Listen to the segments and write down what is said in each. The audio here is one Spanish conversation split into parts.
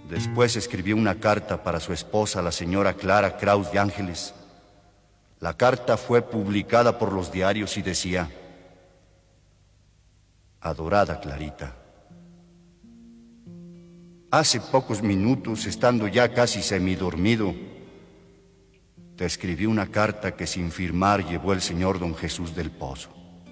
Después escribió una carta para su esposa, la señora Clara Kraus de Ángeles. La carta fue publicada por los diarios y decía: Adorada Clarita, hace pocos minutos, estando ya casi semidormido, te escribí una carta que sin firmar llevó el señor don Jesús del Pozo.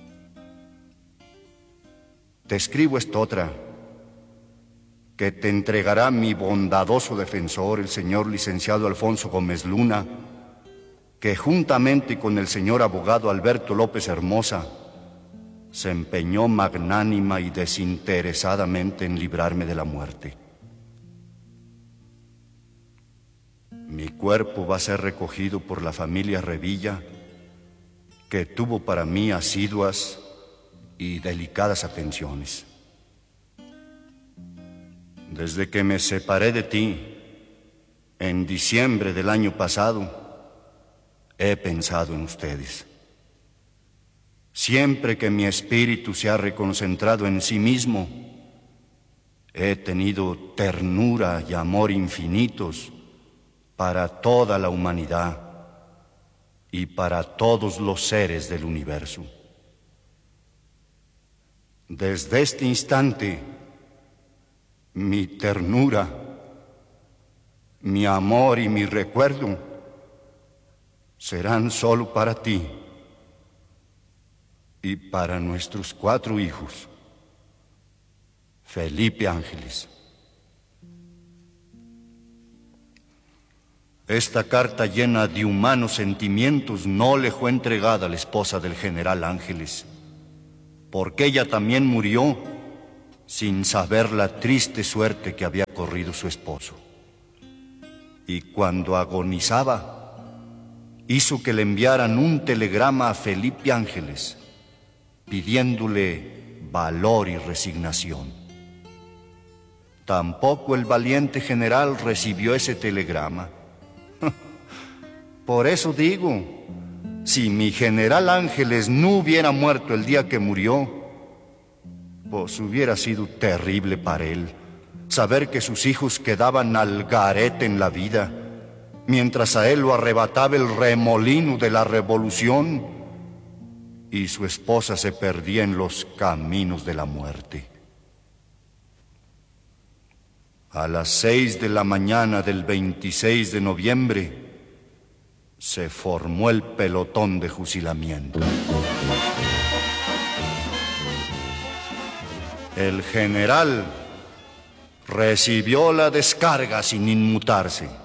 Te escribo esta otra, que te entregará mi bondadoso defensor, el señor licenciado Alfonso Gómez Luna, que juntamente con el señor abogado Alberto López Hermosa se empeñó magnánima y desinteresadamente en librarme de la muerte. Mi cuerpo va a ser recogido por la familia Revilla, que tuvo para mí asiduas y delicadas atenciones. Desde que me separé de ti, en diciembre del año pasado, he pensado en ustedes. Siempre que mi espíritu se ha reconcentrado en sí mismo, he tenido ternura y amor infinitos para toda la humanidad y para todos los seres del universo. Desde este instante, mi ternura, mi amor y mi recuerdo serán solo para ti y para nuestros 4 hijos. Felipe Ángeles. Esta carta llena de humanos sentimientos no le fue entregada a la esposa del general Ángeles, porque ella también murió sin saber la triste suerte que había corrido su esposo. Y cuando agonizaba, hizo que le enviaran un telegrama a Felipe Ángeles, pidiéndole valor y resignación. Tampoco el valiente general recibió ese telegrama. Por eso digo, si mi general Ángeles no hubiera muerto el día que murió, pues hubiera sido terrible para él saber que sus hijos quedaban al garete en la vida, mientras a él lo arrebataba el remolino de la revolución y su esposa se perdía en los caminos de la muerte. A las 6 de la mañana del 26 de noviembre se formó el pelotón de fusilamiento. El general recibió la descarga sin inmutarse.